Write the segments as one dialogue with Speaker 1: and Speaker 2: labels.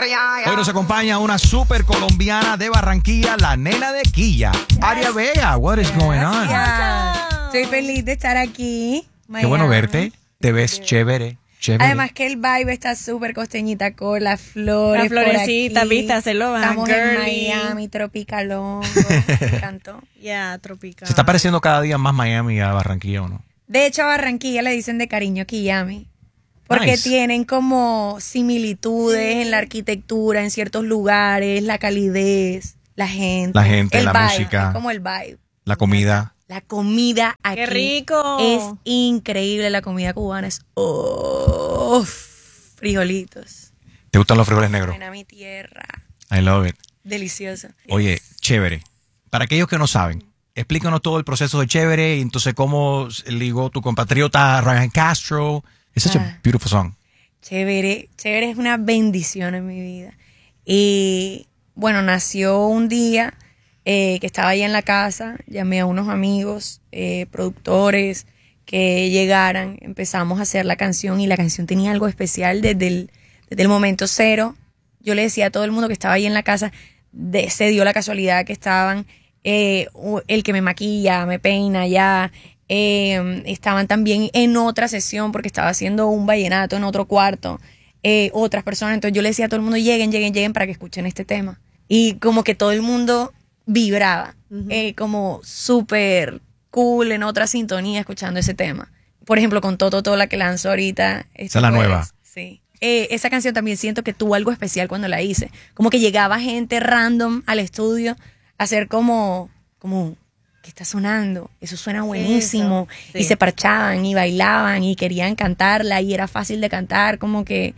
Speaker 1: Hoy nos acompaña una super colombiana de Barranquilla, la nena de Quilla, Aria Vega. What is going on?
Speaker 2: Estoy feliz de estar aquí.
Speaker 1: Qué bueno verte. Te ves chévere.
Speaker 2: Además que el vibe está súper costeñita con las flores.
Speaker 3: La florecita,
Speaker 2: por aquí.
Speaker 3: viste, hacerlo
Speaker 2: Estamos
Speaker 3: girly.
Speaker 2: en Miami, tropicalón. Me encantó.
Speaker 3: Tropical.
Speaker 1: ¿Se está pareciendo cada día más Miami a Barranquilla o no?
Speaker 2: De hecho, a Barranquilla le dicen de cariño Quillami. Porque
Speaker 1: Nice.
Speaker 2: tienen como similitudes en la arquitectura, en ciertos lugares, la calidez, la gente. El
Speaker 1: la
Speaker 2: vibe,
Speaker 1: música.
Speaker 2: es como el vibe.
Speaker 1: La comida.
Speaker 2: La comida aquí
Speaker 3: ¡Qué rico!
Speaker 2: es increíble. La comida cubana es frijolitos.
Speaker 1: ¿Te gustan los frijoles negros?
Speaker 2: Buena mi tierra.
Speaker 1: I love it.
Speaker 2: Delicioso.
Speaker 1: Oye, chévere. Para aquellos que no saben, explícanos todo el proceso de chévere y entonces cómo ligó tu compatriota Ryan Castro. It's such a beautiful song.
Speaker 2: Chévere es una bendición en mi vida. Y bueno, nació un día que estaba allá en la casa, llamé a unos amigos, productores, que llegaran, empezamos a hacer la canción y la canción tenía algo especial desde el momento cero. Yo le decía a todo el mundo que estaba ahí en la casa, se dio la casualidad que estaban el que me maquilla, me peina ya, estaban también en otra sesión porque estaba haciendo un vallenato en otro cuarto, otras personas. Entonces yo le decía a todo el mundo, lleguen para que escuchen este tema. Y como que todo el mundo vibraba, como súper cool en otra sintonía escuchando ese tema. Por ejemplo, con Toto, la que lanzó ahorita.
Speaker 1: Esa es la nueva.
Speaker 2: Sí. Esa canción también siento que tuvo algo especial cuando la hice. Como que llegaba gente random al estudio a hacer como ¿qué está sonando? Eso suena buenísimo.
Speaker 3: Sí.
Speaker 2: Y se parchaban y bailaban y querían cantarla y era fácil de cantar. Como que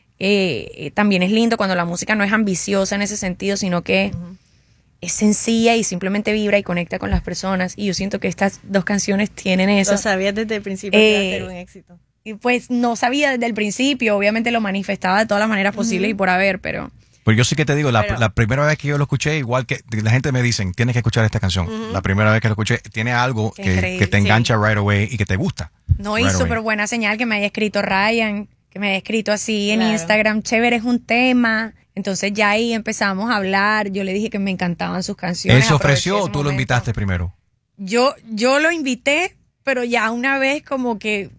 Speaker 2: también es lindo cuando la música no es ambiciosa en ese sentido, sino que es sencilla y simplemente vibra y conecta con las personas. Y yo siento que estas dos canciones tienen eso.
Speaker 3: Lo sabías desde el principio que iba a ser un éxito.
Speaker 2: Y pues no sabía desde el principio, obviamente lo manifestaba de todas las maneras posibles y por haber, pero...
Speaker 1: Pues yo sí que te digo, la primera vez que yo lo escuché, igual que la gente me dicen, tienes que escuchar esta canción. La primera vez que lo escuché, tiene algo que te engancha right away y que te gusta.
Speaker 2: No, y súper buena señal que me haya escrito Ryan, que me haya escrito así en Instagram, chévere, es un tema. Entonces ya ahí empezamos a hablar, yo le dije que me encantaban sus canciones.
Speaker 1: ¿Él se ofreció o tú lo invitaste primero?
Speaker 2: Yo lo invité, pero ya una vez como que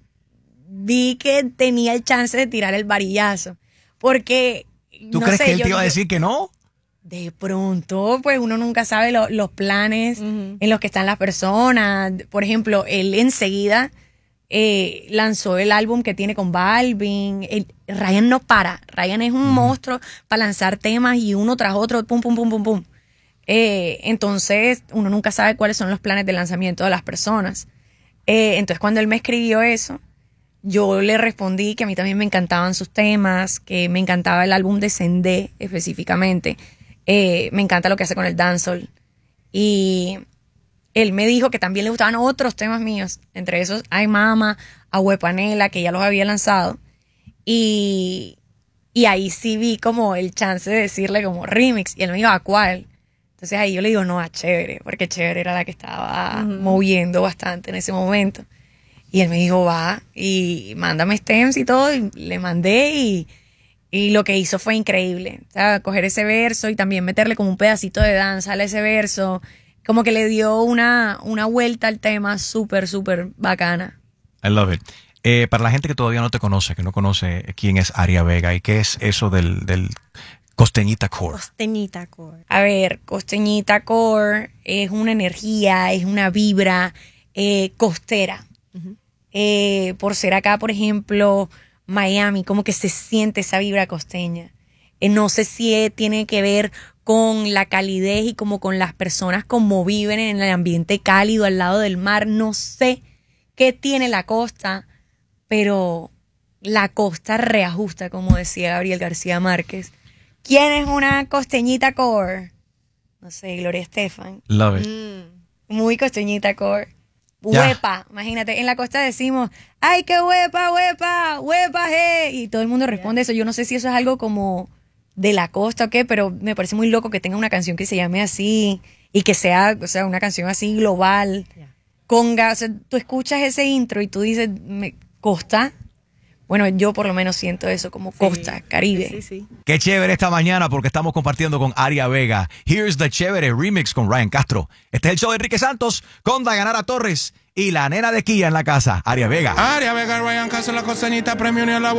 Speaker 2: vi que tenía el chance de tirar el varillazo. Porque,
Speaker 1: ¿Tú crees que él te iba a decir que no?
Speaker 2: De pronto, pues uno nunca sabe los planes en los que están las personas. Por ejemplo, él enseguida lanzó el álbum que tiene con Balvin. Ryan no para. Ryan es un monstruo para lanzar temas y uno tras otro, pum, pum, pum, pum, pum. Entonces, uno nunca sabe cuáles son los planes de lanzamiento de las personas. Entonces, cuando él me escribió eso, yo le respondí que a mí también me encantaban sus temas, que me encantaba el álbum de Sendé específicamente. Me encanta lo que hace con el dancehall. Y él me dijo que también le gustaban otros temas míos, entre esos Ay Mama, Ahuepanela, que ya los había lanzado. Y ahí sí vi como el chance de decirle como remix. Y él me dijo, ¿a cuál? Entonces ahí yo le digo, no, a Chévere, porque Chévere era la que estaba moviendo bastante en ese momento. Y él me dijo, va, y mándame stems y todo, y le mandé y lo que hizo fue increíble. O sea, coger ese verso y también meterle como un pedacito de danza a ese verso, como que le dio una vuelta al tema súper, súper bacana.
Speaker 1: I love it. Para la gente que todavía no te conoce, que no conoce quién es Aria Vega y qué es eso del Costeñita Core.
Speaker 3: Costeñita Core.
Speaker 2: A ver, Costeñita Core es una energía, es una vibra costera. Por ser acá, por ejemplo, Miami, como que se siente esa vibra costeña. No sé si tiene que ver con la calidez y como con las personas como viven en el ambiente cálido al lado del mar. No sé qué tiene la costa, pero la costa reajusta, como decía Gabriel García Márquez. ¿Quién es una costeñita core? No sé, Gloria Estefan.
Speaker 1: Love it.
Speaker 2: Muy costeñita core. Huepa, imagínate, en la costa decimos, ¡ay, qué huepa, huepa, huepa, je! Y todo el mundo responde eso. Yo no sé si eso es algo como de la costa o qué, pero me parece muy loco que tenga una canción que se llame así y que sea, o sea, una canción así global. Conga, o sea, tú escuchas ese intro y tú dices, costa, Bueno, yo por lo menos siento eso como costa, Caribe.
Speaker 3: Sí.
Speaker 1: Qué chévere esta mañana porque estamos compartiendo con Aria Vega. Here's the Chévere Remix con Ryan Castro. Este es el show de Enrique Santos con Dayanara Torres y la nena de Kia en la casa, Aria Vega.
Speaker 4: Aria Vega, Ryan Castro, la costeñita, premio ni a la